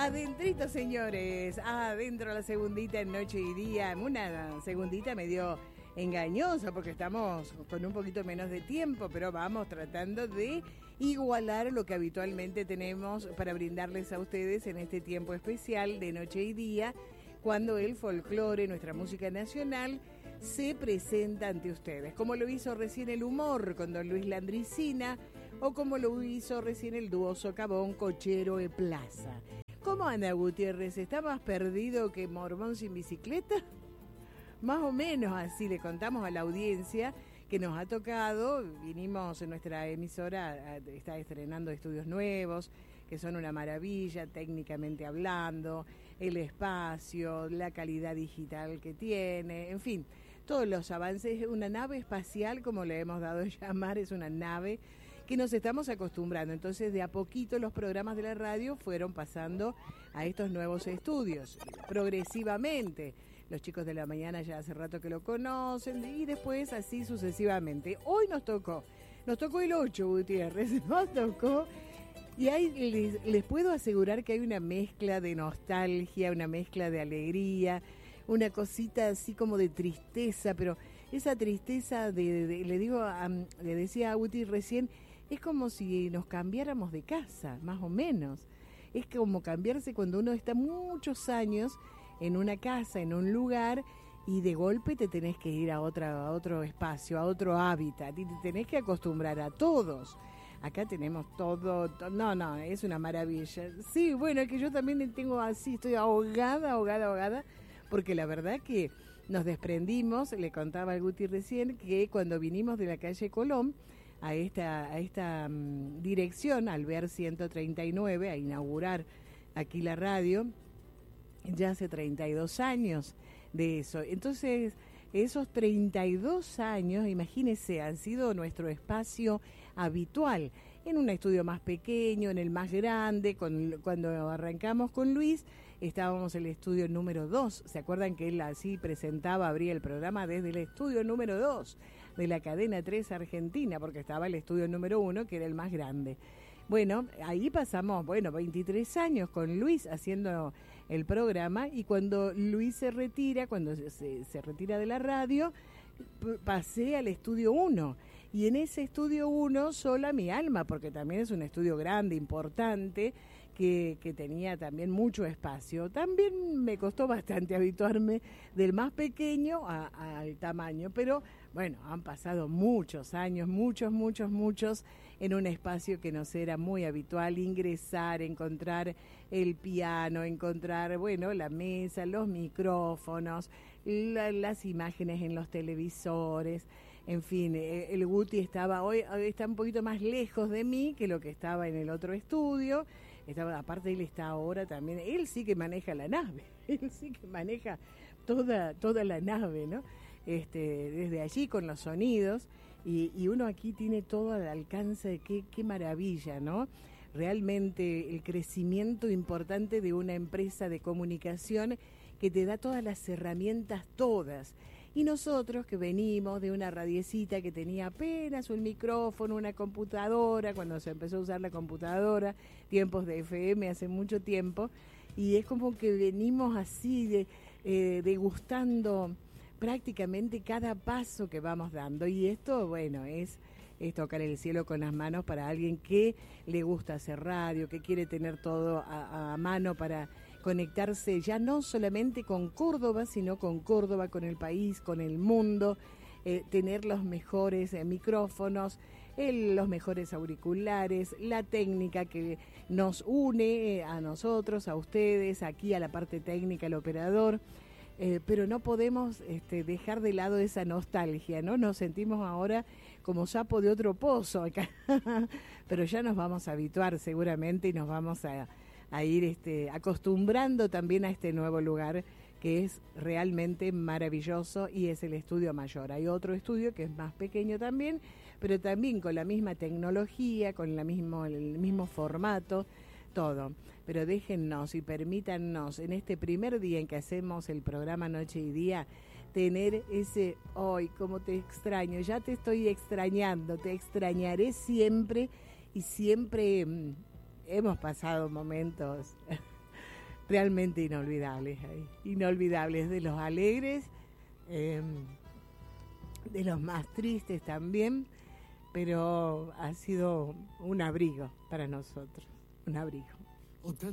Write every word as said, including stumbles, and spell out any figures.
Adentrito, señores, adentro la segundita en Noche y Día, una segundita medio engañosa porque estamos con un poquito menos de tiempo, pero vamos tratando de igualar lo que habitualmente tenemos para brindarles a ustedes en este tiempo especial de Noche y Día, cuando el folclore, nuestra música nacional, se presenta ante ustedes, como lo hizo recién el humor con don Luis Landricina, o como lo hizo recién el dúo Socavón, Cochero e Plaza. ¿Cómo anda, Gutiérrez? ¿Está más perdido que Mormón sin bicicleta? Más o menos así le contamos a la audiencia que nos ha tocado. Vinimos en nuestra emisora, está estrenando estudios nuevos, que son una maravilla técnicamente hablando, el espacio, la calidad digital que tiene, en fin, todos los avances. Una nave espacial, como le hemos dado a llamar, es una nave que nos estamos acostumbrando. Entonces, de a poquito los programas de la radio fueron pasando a estos nuevos estudios, progresivamente. Los chicos de la mañana ya hace rato que lo conocen y después así sucesivamente. Hoy nos tocó, nos tocó el ocho, Gutiérrez, nos tocó. Y ahí les, les puedo asegurar que hay una mezcla de nostalgia, una mezcla de alegría, una cosita así como de tristeza, pero esa tristeza, de, de, de le digo, a, le decía a Guti recién, es como si nos cambiáramos de casa, más o menos. Es como cambiarse cuando uno está muchos años en una casa, en un lugar, y de golpe te tenés que ir a, otra, a otro espacio, a otro hábitat, y te tenés que acostumbrar a todos. Acá tenemos todo, to, no, no, es una maravilla. Sí, bueno, es que yo también tengo así, estoy ahogada, ahogada, ahogada, porque la verdad que nos desprendimos, le contaba al Guti recién, que cuando vinimos de la calle Colón a esta, a esta um, dirección, al ver ciento treinta y nueve, a inaugurar aquí la radio, ya hace treinta y dos años de eso. Entonces, esos treinta y dos años, imagínense, han sido nuestro espacio habitual, en un estudio más pequeño, en el más grande. Con, cuando arrancamos con Luis, estábamos en el estudio número dos. ¿Se acuerdan que él así presentaba, abría el programa desde el estudio número dos de la cadena tres Argentina, porque estaba el estudio número uno, que era el más grande? Bueno, ahí pasamos, bueno, veintitrés años con Luis haciendo el programa, y cuando Luis se retira, cuando se, se retira de la radio, p- pasé al estudio uno, y en ese estudio uno sola mi alma, porque también es un estudio grande, importante, que, que tenía también mucho espacio. También me costó bastante habituarme del más pequeño a, a, al tamaño, pero bueno, han pasado muchos años, muchos, muchos, muchos, en un espacio que nos era muy habitual ingresar, encontrar el piano, encontrar, bueno, la mesa, los micrófonos, la, las imágenes en los televisores. En fin, el Guti estaba hoy, hoy está un poquito más lejos de mí que lo que estaba en el otro estudio. Estaba, aparte él está ahora también, él sí que maneja la nave, él sí que maneja toda, toda la nave, ¿no? Este, desde allí con los sonidos, y, y uno aquí tiene todo al alcance de qué, qué maravilla, ¿no? Realmente el crecimiento importante de una empresa de comunicación que te da todas las herramientas, todas. Y nosotros que venimos de una radiecita que tenía apenas un micrófono, una computadora, cuando se empezó a usar la computadora, tiempos de F M hace mucho tiempo, y es como que venimos así de, eh, degustando prácticamente cada paso que vamos dando, y esto, bueno, es, es tocar el cielo con las manos para alguien que le gusta hacer radio, que quiere tener todo a, a mano para conectarse ya no solamente con Córdoba, sino con Córdoba, con el país, con el mundo, eh, tener los mejores eh, micrófonos, el, los mejores auriculares, la técnica que nos une eh, a nosotros, a ustedes, aquí a la parte técnica, al operador. Eh, pero no podemos este, dejar de lado esa nostalgia, ¿no? Nos sentimos ahora como sapo de otro pozo acá, pero ya nos vamos a habituar seguramente y nos vamos a, a ir este, acostumbrando también a este nuevo lugar que es realmente maravilloso, y es el estudio mayor. Hay otro estudio que es más pequeño también, pero también con la misma tecnología, con la mismo, el mismo formato, todo. Pero déjennos y permítannos en este primer día en que hacemos el programa Noche y Día tener ese hoy, como te extraño, ya te estoy extrañando, te extrañaré siempre, y siempre mmm, hemos pasado momentos realmente inolvidables ahí, inolvidables, de los alegres, eh, de los más tristes también, pero ha sido un abrigo para nosotros, un abrigo.